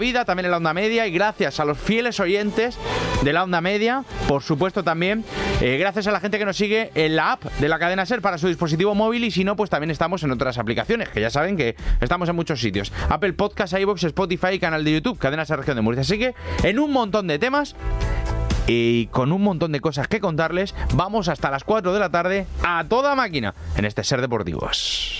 vida, también en la onda media, y gracias a los fieles oyentes de la onda media, por supuesto también, gracias a la gente que nos sigue en la app de la cadena SER para su dispositivo móvil, y si no, pues también estamos en otras aplicaciones, que ya saben que estamos en muchos sitios: Apple Podcast, iVoox, Spotify, canal de YouTube, Cadena SER Región de Murcia. Así que en un montón de temas y con un montón de cosas que contarles, vamos hasta las 4 de la tarde a toda máquina en este SER Deportivos.